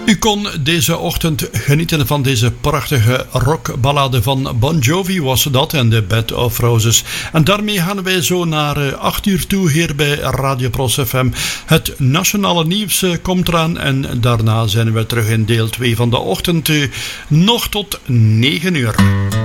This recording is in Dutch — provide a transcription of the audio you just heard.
U kon deze ochtend genieten van deze prachtige rockballade van Bon Jovi was dat en de Bed of Roses. En daarmee gaan wij zo naar 8 uur toe hier bij Radio Pros FM. Het nationale nieuws komt eraan en daarna zijn we terug in deel 2 van de ochtend. Nog tot 9 uur.